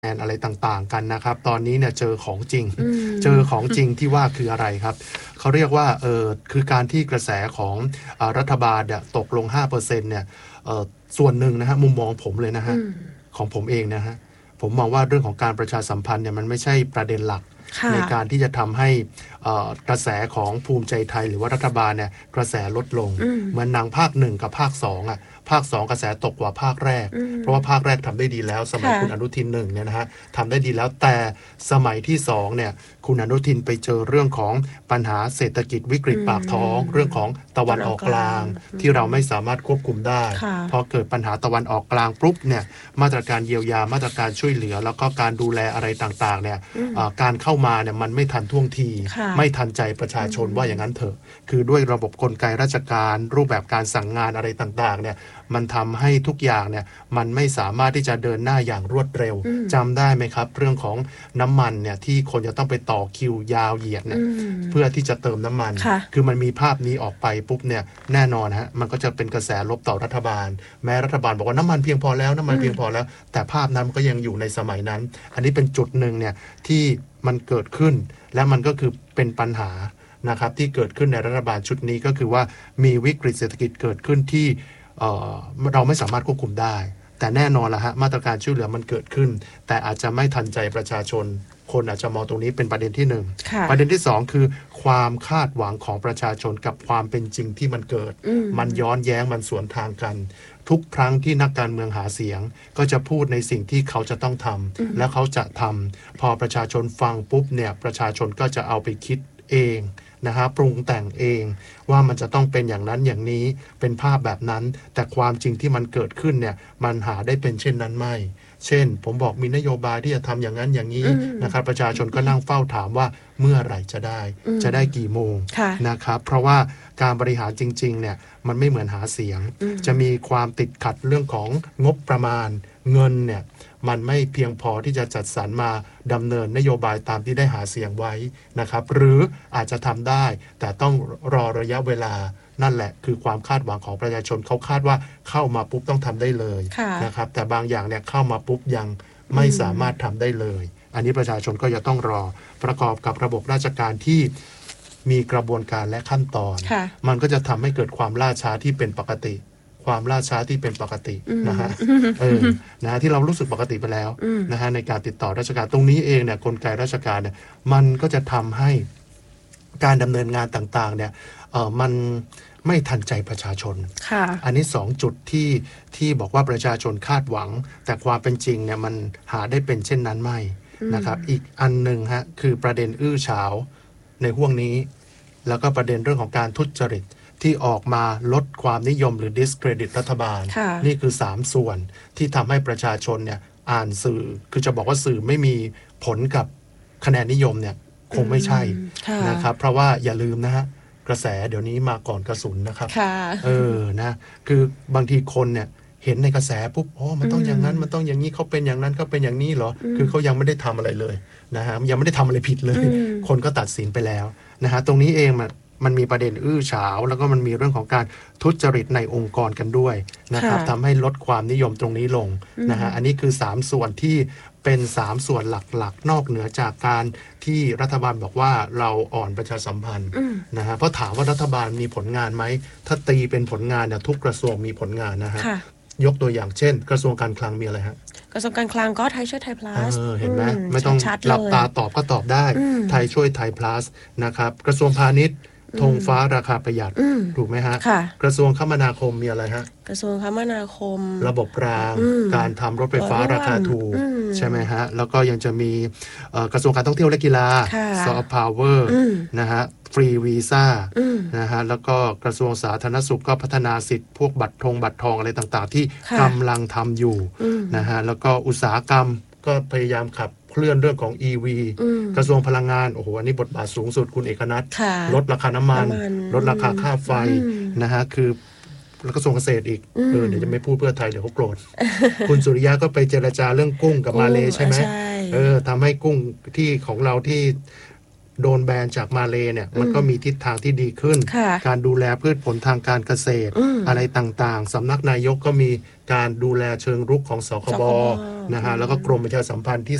อะไรต่างๆกันนะครับตอนนี้เนี่ยเจอของจริงที่ว่าคืออะไรครับเขาเรียกว่าคือการที่กระแสของรัฐบาลเนี่ยตกลง 5% เนี่ยส่วนหนึ่งนะฮะมุมมองผมเลยนะฮะของผมเองนะฮะผมมองว่าเรื่องของการประชาสัมพันธ์เนี่ยมันไม่ใช่ประเด็นหลักในการที่จะทำให้กระแสของภูมิใจไทยหรือว่ารัฐบาลเนี่ยกระแสลดลงเหมือนหนังภาค1กับภาค2อ่ะภาค2กระแสตกกว่าภาคแรกเพราะว่าภาคแรกทำได้ดีแล้วสมัยคุณอนุทิน1เนี่ยนะฮะทำได้ดีแล้วแต่สมัยที่2เนี่ยคุณอนุทินไปเจอเรื่องของปัญหาเศรษฐกิจวิกฤตปากท้องเรื่องของตะวันออกกลางที่เราไม่สามารถควบคุมได้พอเกิดปัญหาตะวันออกกลางปุ๊บเนี่ยมาตรการเยียวยามาตรการช่วยเหลือแล้วก็การดูแลอะไรต่างๆเนี่ยการเข้ามาเนี่ยมันไม่ทันท่วงทีไม่ทันใจประชาชนว่าอย่างนั้นเถอะคือด้วยระบบกลไกราชการรูปแบบการสั่งงานอะไรต่างๆเนี่ยมันทำให้ทุกอย่างเนี่ยมันไม่สามารถที่จะเดินหน้าอย่างรวดเร็วจำได้ไหมครับเรื่องของน้ำมันเนี่ยที่คนจะต้องไปต่อคิวยาวเหยียดเนี่ยเพื่อที่จะเติมน้ำมันคือมันมีภาพนี้ออกไปปุ๊บเนี่ยแน่นอนฮะมันก็จะเป็นกระแสลบต่อรัฐบาลแม้รัฐบาลบอกว่าน้ำมันเพียงพอแล้วน้ำมันเพียงพอแล้วแต่ภาพนั้นก็ยังอยู่ในสมัยนั้นอันนี้เป็นจุดหนึ่งเนี่ยที่มันเกิดขึ้นและมันก็คือเป็นปัญหานะครับที่เกิดขึ้นในรัฐบาลชุดนี้ก็คือว่ามีวิกฤตเศรษฐกิจเกิดขึ้นที่เราไม่สามารถควบคุมได้แต่แน่นอนละฮะมาตรการช่วยเหลือมันเกิดขึ้นแต่อาจจะไม่ทันใจประชาชนคนอาจจะมองตรงนี้เป็นประเด็นที่1ประเด็นที่2คือความคาดหวังของประชาชนกับความเป็นจริงที่มันเกิดมันย้อนแย้งมันสวนทางกันทุกครั้งที่นักการเมืองหาเสียงก็จะพูดในสิ่งที่เขาจะต้องทำและเขาจะทำพอประชาชนฟังปุ๊บเนี่ยประชาชนก็จะเอาไปคิดเองนะฮะปรุงแต่งเองว่ามันจะต้องเป็นอย่างนั้นอย่างนี้เป็นภาพแบบนั้นแต่ความจริงที่มันเกิดขึ้นเนี่ยมันหาได้เป็นเช่นนั้นไม่เช่นผมบอกมีนโยบายที่จะทำอย่างนั้นอย่างนี้นะครับประชาชนก็นั่งเฝ้าถามว่าเมื่อไหร่จะได้กี่โมงนะครับเพราะว่าการบริหารจริงๆเนี่ยมันไม่เหมือนหาเสียงจะมีความติดขัดเรื่องของงบประมาณเงินเนี่ยมันไม่เพียงพอที่จะจัดสรรมาดำเนินนโยบายตามที่ได้หาเสียงไว้นะครับหรืออาจจะทำได้แต่ต้องรอระยะเวลานั่นแหละคือความคาดหวังของประชาชนเขาคาดว่าเข้ามาปุ๊บต้องทำได้เลยนะครับแต่บางอย่างเนี่ยเข้ามาปุ๊บยังไม่สามารถทำได้เลยอันนี้ประชาชนก็จะต้องรอประกอบกับระบบราชการที่มีกระบวนการและขั้นตอนมันก็จะทำให้เกิดความล่าช้าที่เป็นปกติความล่าช้าที่เป็นปกตินะฮะนะที่เรารู้สึกปกติไปแล้วนะฮะในการติดต่อราชการตรงนี้เองเนี่ยกลไกราชการเนี่ยมันก็จะทำให้การดำเนินงานต่างๆเนี่ยมันไม่ทันใจประชาชนอันนี้2จุดที่บอกว่าประชาชนคาดหวังแต่ความเป็นจริงเนี่ยมันหาได้เป็นเช่นนั้นไม่นะครับอีกอันหนึ่งฮะคือประเด็นอื้อฉาวในห่วงนี้แล้วก็ประเด็นเรื่องของการทุจริตที่ออกมาลดความนิยมหรือ discredit รัฐบาลนี่คือ3ส่วนที่ทำให้ประชาชนเนี่ยอ่านสื่อคือจะบอกว่าสื่อไม่มีผลกับคะแนนนิยมเนี่ยคงไม่ใช่นะครับเพราะว่าอย่าลืมนะฮะกระแสเดี๋ยวนี้มาก่อนกระสุนนะครับนะคือบางทีคนเนี่ยเห็นในกระแสปุ๊บมันต้องอย่างนั้นมันต้องอย่างนี้เขาเป็นอย่างนั้นเขาเป็นอย่างนี้เหรอคือเขายังไม่ได้ทำอะไรเลยนะฮะยังไม่ได้ทำอะไรผิดเลยคนก็ตัดสินไปแล้วนะฮะตรงนี้เองมันมีประเด็นอื้อฉาวแล้วก็มันมีเรื่องของการทุจริตในองค์กรกันด้วยนะครับทำให้ลดความนิยมตรงนี้ลงนะฮะอันนี้คือ3ส่วนที่เป็น3ส่วนหลักๆนอกเหนือจากการที่รัฐบาลบอกว่าเราอ่อนประชาสัมพันธ์นะฮะเพราะถามว่ารัฐบาลมีผลงานไหมถ้าตีเป็นผลงานเนี่ยทุกกระทรวงมีผลงานนะฮะยกตัวอย่างเช่นกระทรวงการคลังมีอะไรฮะกระทรวงการคลังก็ไทยช่วยไทยพลัสเห็นไหมไม่ต้องหลับตาตอบก็ตอบได้ไทยช่วยไทยพลัสนะครับกระทรวงพาณิชย์ธงฟ้าราคาประหยัดถูกไหมฮะกระทรวงคมนาคมมีอะไรฮะกระทรวงคมนาคมระบบรางการทำรถไฟฟ้าราคาถูกใช่ไหมฮะแล้วก็ยังจะมีกระทรวงการท่องเที่ยวและกีฬาซอฟต์พาวเวอร์นะฮะฟรีวีซ่านะฮะแล้วก็กระทรวงสาธารณสุขก็พัฒนาสิทธิ์พวกบัตรทองอะไรต่างๆที่กำลังทำอยู่นะฮะแล้วก็อุตสาหกรรมก็พยายามขับเคลื่อนเรื่องของ EV กระทรวงพลังงานโอ้โหอันนี้บทบาทสูงสุดคุณเอกนัทลดราคาน้ำมันลดราคาค่าไฟนะฮะคือแล้วกระทรวงเกษตรอีกเดี๋ยวจะไม่พูดเพื่อไทยเดี๋ยวเขาโกรธ คุณสุริยะก็ไปเจรจาเรื่องกุ้งกับมาเลใช่ไหมทำให้กุ้งที่ของเราที่โดนแบนจากมาเลเนี่ยมันก็มีทิศทางที่ดีขึ้นค่ะการดูแลพืชผลทางการเกษตรอะไรต่างๆสำนักนายกก็มีการดูแลเชิงรุกของสคบนะฮะแล้วก็กรมประชาสัมพันธ์ที่